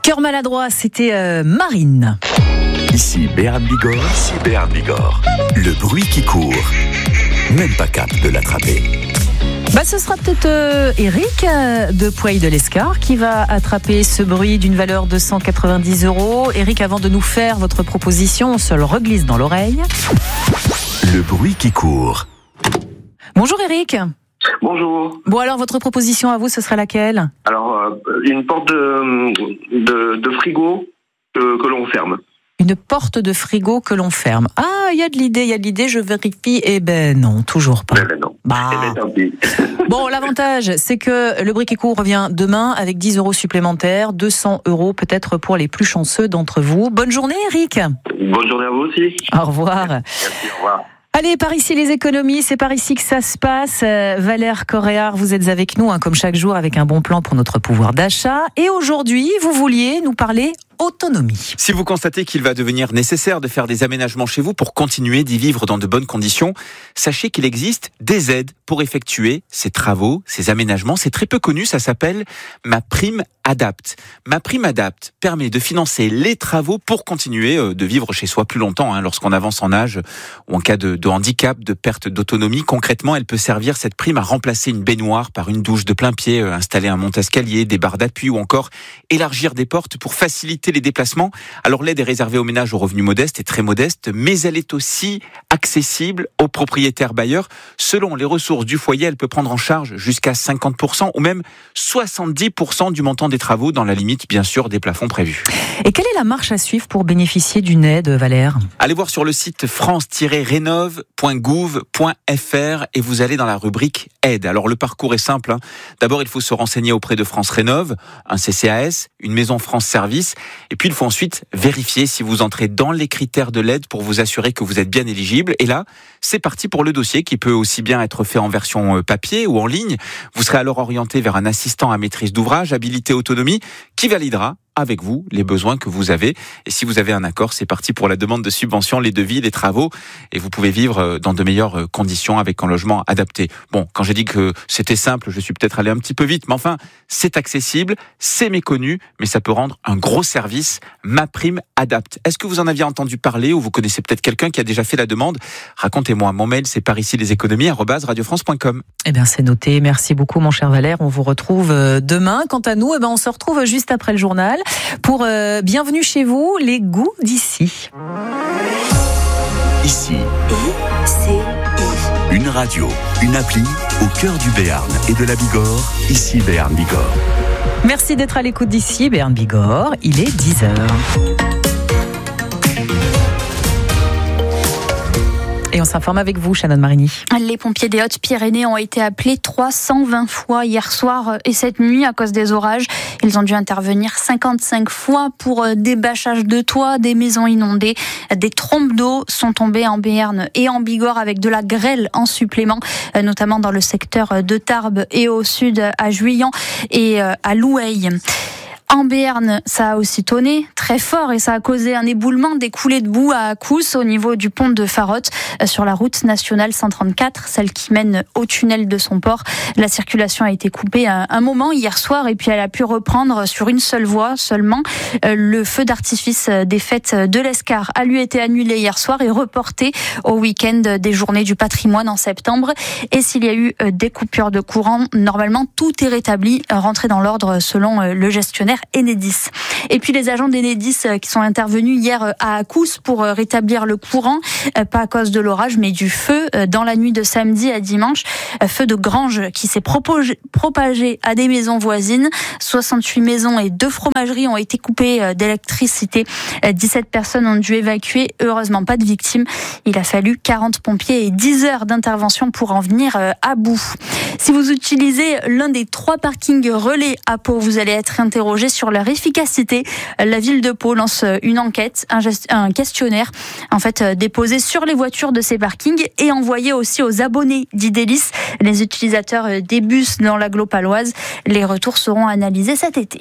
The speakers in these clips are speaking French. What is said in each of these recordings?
Cœur maladroit, c'était Marine. Ici Béarn Bigorre. Le bruit qui court. Même pas cap de l'attraper. Ce sera peut-être Eric de Pouaille-de-l'Escar qui va attraper ce bruit d'une valeur de 190 €. Eric, avant de nous faire votre proposition, on se le reglisse dans l'oreille. Le bruit qui court. Bonjour Eric. Bonjour. Bon, alors votre proposition à vous, ce serait laquelle ? Alors, une porte de frigo que l'on ferme. Une porte de frigo que l'on ferme. Ah, il y a de l'idée, je vérifie. Eh ben non, toujours pas. Non. Bah. Tant pis. Bon, l'avantage, c'est que le bruit qui court revient demain avec 10 € supplémentaires, 200 € peut-être pour les plus chanceux d'entre vous. Bonne journée Eric. Bonne journée à vous aussi. Au revoir. Merci, au revoir. Allez, par ici les économies, c'est par ici que ça se passe. Valère Coréard, vous êtes avec nous, comme chaque jour, avec un bon plan pour notre pouvoir d'achat. Et aujourd'hui, vous vouliez nous parler autonomie. Si vous constatez qu'il va devenir nécessaire de faire des aménagements chez vous pour continuer d'y vivre dans de bonnes conditions, sachez qu'il existe des aides pour effectuer ces travaux, ces aménagements. C'est très peu connu, ça s'appelle MaPrimeAdapt. MaPrimeAdapt permet de financer les travaux pour continuer de vivre chez soi plus longtemps, lorsqu'on avance en âge ou en cas de handicap, de perte d'autonomie. Concrètement, elle peut servir, cette prime, à remplacer une baignoire par une douche de plein pied, installer un monte-escalier, des barres d'appui ou encore élargir des portes pour faciliter les déplacements. Alors l'aide est réservée aux ménages aux revenus modestes et très modestes, mais elle est aussi accessible aux propriétaires bailleurs. Selon les ressources du foyer, elle peut prendre en charge jusqu'à 50% ou même 70% du montant des travaux, dans la limite bien sûr des plafonds prévus. Et quelle est la marche à suivre pour bénéficier d'une aide, Valère ? Allez voir sur le site france-rénov.gouv.fr et vous allez dans la rubrique aide. Alors le parcours est simple. D'abord, il faut se renseigner auprès de France Rénov, un CCAS, une maison France Service. Et puis, il faut ensuite vérifier si vous entrez dans les critères de l'aide pour vous assurer que vous êtes bien éligible. Et là, c'est parti pour le dossier qui peut aussi bien être fait en version papier ou en ligne. Vous serez alors orienté vers un assistant à maîtrise d'ouvrage, habilité autonomie, qui validera avec vous les besoins que vous avez. Et si vous avez un accord, c'est parti pour la demande de subvention, les devis, les travaux. Et vous pouvez vivre dans de meilleures conditions avec un logement adapté. Bon, quand j'ai dit que c'était simple, je suis peut-être allé un petit peu vite. Mais enfin, c'est accessible, c'est méconnu, mais ça peut rendre un gros service. MaPrimeAdapt. Est-ce que vous en aviez entendu parler ou vous connaissez peut-être quelqu'un qui a déjà fait la demande ? Racontez-moi. Mon mail, c'est par ici les économies @radiofrance.com. Eh bien, c'est noté. Merci beaucoup, mon cher Valère. On vous retrouve demain. Quant à nous, on se retrouve juste après le journal pour Bienvenue chez vous, les goûts d'ici. Ici. Une radio, une appli au cœur du Béarn et de la Bigorre. Ici Béarn Bigorre. Merci d'être à l'écoute d'ici, Béarn Bigorre. Il est 10h. Et on s'informe avec vous, Shannon Marini. Les pompiers des Hautes-Pyrénées ont été appelés 320 fois hier soir et cette nuit à cause des orages. Ils ont dû intervenir 55 fois pour des bâchages de toits, des maisons inondées. Des trompes d'eau sont tombées en Béarn et en Bigorre avec de la grêle en supplément, notamment dans le secteur de Tarbes et au sud à Juillan et à Loueil. En Béarn, ça a aussi tonné très fort et ça a causé un éboulement, des coulées de boue à Cousse au niveau du pont de Farotte sur la route nationale 134, celle qui mène au tunnel de son port. La circulation a été coupée à un moment hier soir et puis elle a pu reprendre sur une seule voie seulement. Le feu d'artifice des fêtes de l'Escar a lui été annulé hier soir et reporté au week-end des journées du patrimoine en septembre. Et s'il y a eu des coupures de courant, normalement tout est rétabli, rentré dans l'ordre selon le gestionnaire Enedis. Et puis les agents d'Enedis qui sont intervenus hier à Accousse pour rétablir le courant, pas à cause de l'orage mais du feu dans la nuit de samedi à dimanche, feu de grange qui s'est propagé à des maisons voisines. 68 maisons et 2 fromageries ont été coupées d'électricité. 17 personnes ont dû évacuer, heureusement pas de victimes. Il a fallu 40 pompiers et 10 heures d'intervention pour en venir à bout. Si vous utilisez l'un des 3 parkings relais à Pau, vous allez être interrogé sur leur efficacité. La ville de Pau lance une enquête, un questionnaire déposé sur les voitures de ces parkings et envoyé aussi aux abonnés d'Idélis, les utilisateurs des bus dans l'agglo paloise. Les retours seront analysés cet été.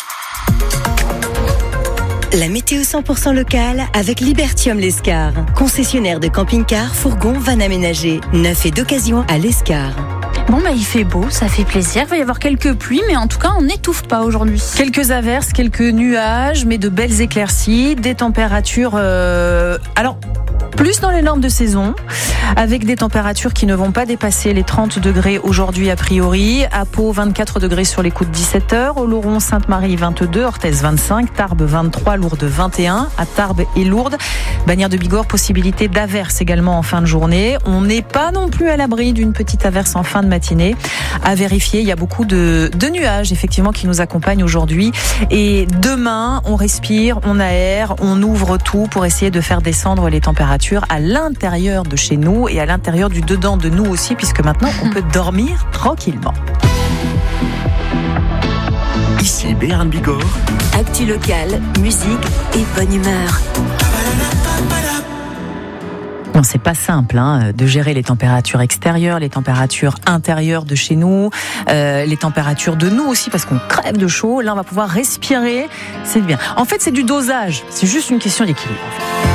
La météo 100% locale avec Libertium l'Escar. Concessionnaire de camping-car, fourgons, vannes aménagées. Neuf et d'occasion à l'Escar. Bon, il fait beau, ça fait plaisir. Il va y avoir quelques pluies, mais en tout cas, on n'étouffe pas aujourd'hui. Quelques averses, quelques nuages, mais de belles éclaircies, des températures... plus dans les normes de saison, avec des températures qui ne vont pas dépasser les 30 degrés aujourd'hui a priori. À Pau, 24 degrés sur les coups de 17h. Oloron, Sainte-Marie, 22. Orthez, 25. Tarbes, 23. Lourdes, 21. À Tarbes et Lourdes. Bagnères de Bigorre, possibilité d'averse également en fin de journée. On n'est pas non plus à l'abri d'une petite averse en fin de matinée. À vérifier, il y a beaucoup de nuages effectivement qui nous accompagnent aujourd'hui. Et demain, on respire, on aère, on ouvre tout pour essayer de faire descendre les températures à l'intérieur de chez nous et à l'intérieur du dedans de nous aussi, puisque maintenant on peut dormir tranquillement. Ici Béarn Bigorre. Actu locale, musique et bonne humeur. Non, c'est pas simple de gérer les températures extérieures, les températures intérieures de chez nous, les températures de nous aussi, parce qu'on crève de chaud. Là, on va pouvoir respirer, c'est bien. En fait, c'est du dosage, c'est juste une question d'équilibre.